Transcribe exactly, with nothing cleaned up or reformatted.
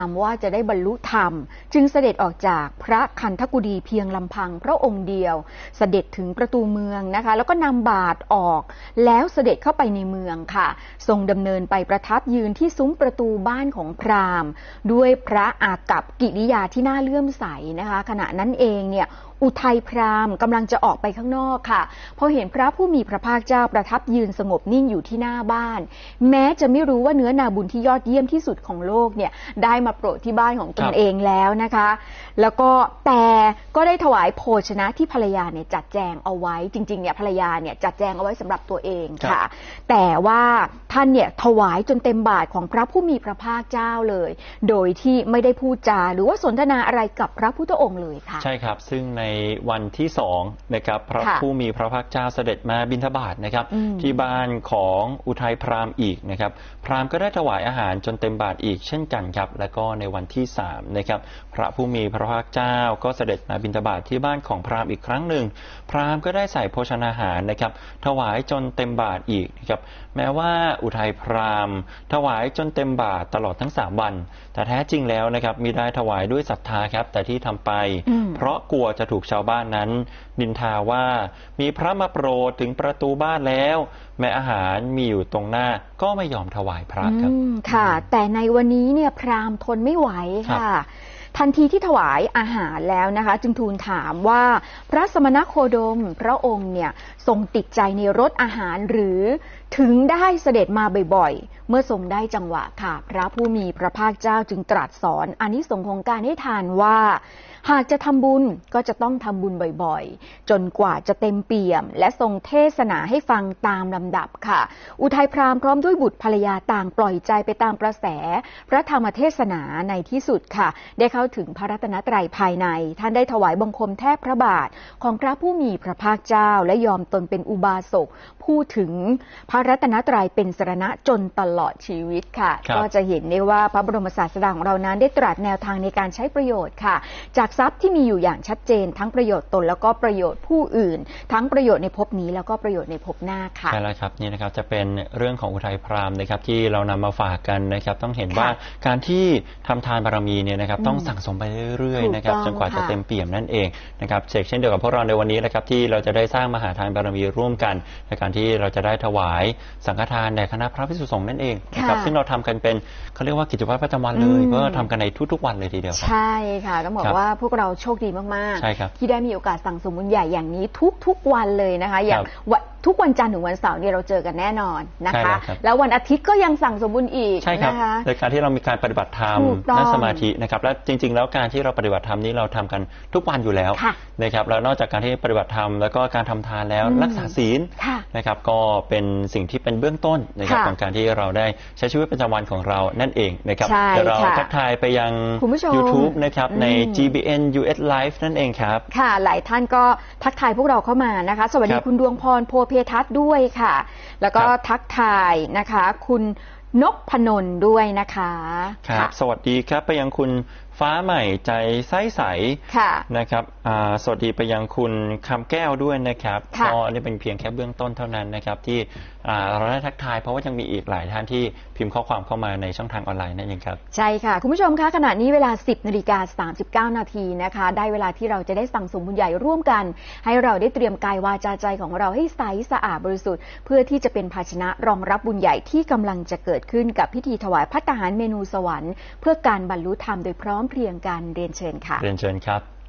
ว่าจะได้บรรลุธรรมจึงเสด็จออกจากพระคันธกุฎีเพียงลำพังพระองค์เดียวเสด็จถึงประตูเมืองนะคะแล้วก็นำบาตรออกแล้วเสด็จเข้าไปในเมืองค่ะทรงดำเนินไปประทับยืนที่ซุ้มประตูบ้านของพราหมณ์ด้วยพระอากัปกิริยาที่น่าเลื่อมใสนะคะขณะนั้นเองเนี่ยอุทัยพราหมณ์กำลังจะออกไปข้างนอกค่ะพอเห็นพระผู้มีพระภาคเจ้าประทับยืนสงบนิ่งอยู่ที่หน้าบ้านแม้จะไม่รู้ว่าเนื้อนาบุญที่ยอดเยี่ยมที่สุดของโลกเนี่ยได้มาโปรดที่บ้านของตนเองแล้วนะคะแล้วก็แต่ก็ได้ถวายโภชนะที่ภรรยาเนี่ยจัดแจงเอาไว้จริงๆเนี่ยภรรยาเนี่ยจัดแจงเอาไว้สำหรับตัวเองค่ะแต่ว่าท่านเนี่ยถวายจนเต็มบาตรของพระผู้มีพระภาคเจ้าเลยโดยที่ไม่ได้พูดจาหรือว่าสนทนาอะไรกับพระพุทธองค์เลยค่ะใช่ครับซึ่งในวันที่สองนะครับพระผู้มีพระภาคเจ้าเสด็จมาบิณฑบาตนะครับที่บ้านของอุทัยพราหมณ์อีกนะครับพราหมณ์ก็ได้ถวายอาหารจนเต็มบาตรอีกเช่นกันครับและก็ในวันที่สามนะครับพระผู้มีพระภาคเจ้าก็เสด็จมาบิณฑบาตที่บ้านของพราหมณ์อีกครั้งหนึ่งพราหมณ์ก็ได้ใส่โภชนาหารนะครับถวายจนเต็มบาตรอีกนะครับแม้ว่าอุทัยพราหมณ์ถวายจนเต็มบาตรตลอดทั้งสามวันแต่แท้จริงแล้วนะครับมิได้ถวายด้วยศรัทธาครับแต่ที่ทำไปเพราะกลัวจะถูกชาวบ้านนั้นนินทาว่ามีพระมาโปรดถึงประตูบ้านแล้วแม้อาหารมีอยู่ตรงหน้าก็ไม่ยอมถวายพระครับค่ะแต่ในวันนี้เนี่ยพราหมณ์ทนไม่ไหวค่ะทันทีที่ถวายอาหารแล้วนะคะจึงทูลถามว่าพระสมณโคดมพระองค์เนี่ยทรงติดใจในรสอาหารหรือถึงได้เสด็จมาบ่อยๆเมื่อทรงได้จังหวะค่ะพระผู้มีพระภาคเจ้าจึงตรัสสอนอานิสงส์ของการให้ทานว่าหากจะทำบุญก็จะต้องทำบุญบ่อยๆจนกว่าจะเต็มเปี่ยมและทรงเทศนาให้ฟังตามลำดับค่ะอุทัยพราหมณ์พร้อมด้วยบุตรภรรยาต่างปล่อยใจไปตามกระแสพระธรรมเทศนาในที่สุดค่ะได้เข้าถึงพระรัตนตรัยภายในท่านได้ถวายบังคมแทบพระบาทของพระผู้มีพระภาคเจ้าและยอมตนเป็นอุบาสกพูดถึงพระรัตนตรัยเป็นสรณะจนตลอดชีวิตค่ะก็จะเห็นได้ว่าพระบรมศาสดาของเรานั้นได้ตรัสแนวทางในการใช้ประโยชน์ค่ะจากทรัพย์ที่มีอยู่อย่างชัดเจนทั้งประโยชน์ตนแล้วก็ประโยชน์ผู้อื่นทั้งประโยชน์ในภพนี้แล้วก็ประโยชน์ในภพหน้าค่ะใช่แล้วครับนี่นะครับจะเป็นเรื่องของอุทัยพราหมณ์นะครับที่เรานำมาฝากกันนะครับต้องเห็นว่าการที่ทำทานบารมีเนี่ยนะครับต้องสั่งสมไปเรื่อยๆนะครับจนกว่าจะเต็มเปี่ยมนั่นเองนะครับเช่นเดียวกับพวกเราในวันนี้นะครับที่เราจะได้สร้างมหาทานบารมีร่วมกันในการที่เราจะได้ถวายสังฆทานแด่คณะพระภิกษุสงฆ์นั่นเองนะครับซึ่งเราทำกันเป็นเขาเรียกว่ากิจวัตรประจำวันเลยเพราะทำกันในทุกๆวันเลยทีเดียวใช่ค่ะต้องบอกว่าพวกเราโชคดีมากๆที่ได้มีโอกาสสั่งสมบุญใหญ่อย่างนี้ทุกๆวันเลยนะคะอย่างทุกวันจันทร์ถึงวันเสาร์เนี่ยเราเจอกันแน่นอนนะคะแล้ววันอาทิตย์ก็ยังสั่งสมบุญอีกใช่ครับในการที่เรามีการปฏิบัติธรรมนั่งสมาธินะครับและจริงๆแล้วการที่เราปฏิบัติธรรมนี้เราทำกันทุกวันอยู่แล้วนะครับแล้วนอกจากการที่ปฏิบัติธรรมแล้วก็การทำทานแล้วรักษาศีลนะครับก็เป็นสิ่งที่เป็นเบื้องต้นนะครับของการที่เราได้ใช้ชีวิตประจำวันของเรานั่นเองนะครับเดี๋ยวเราทักทายไปยัง YouTube นะครับใน จี บี เอ็น ยู เอส Live นั่นเองครับค่ะหลายท่านก็ทักทายพวกเราเข้ามานะคะสวัสดีคุณดวงพรโพเพทัศน์ด้วยค่ะแล้วก็ทักทายนะคะคุณนพพนนท์ด้วยนะคะครับสวัสดีครับไปยังคุณฟ้าใหม่ใจใสใสนะครับสวัสดีไปยังคุณคำแก้วด้วยนะครับก็นี่เป็นเพียงแค่เบื้องต้นเท่านั้นนะครับที่เราได้ทักทายเพราะว่ายังมีอีกหลายท่านที่พิมพ์ข้อความเข้ามาในช่องทางออนไลน์นั่นเองครับใช่ค่ะคุณผู้ชมคะขณะนี้เวลา สิบนาฬิกาสามสิบเก้านาทีนะคะได้เวลาที่เราจะได้สั่งสมบุญใหญ่ร่วมกันให้เราได้เตรียมกายวาจาใจของเราให้ใสสะอาดบริสุทธิ์เพื่อที่จะเป็นภาชนะรองรับบุญใหญ่ที่กำลังจะเกิดขึ้นกับพิธีถวายภัตตาหารเมนูสวรรค์เพื่อการบรรลุธรรมโดยพร้อมเพรียงกันเรียนเชิญค่ะเรียนเชิญครับ